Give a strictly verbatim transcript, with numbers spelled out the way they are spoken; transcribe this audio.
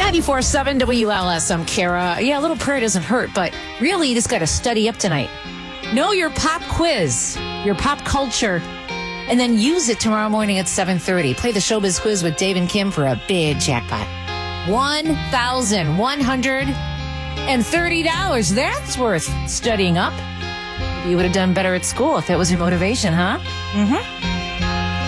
ninety-four seven W L S, I'm Kara. Yeah, a little prayer doesn't hurt, but really you just got to study up tonight. Know your pop quiz, your pop culture, and then use it tomorrow morning at seven thirty. Play the Showbiz Quiz with Dave and Kim for a big jackpot. one thousand one hundred thirty dollars. That's worth studying up. You would have done better at school if that was your motivation, huh? Mm-hmm.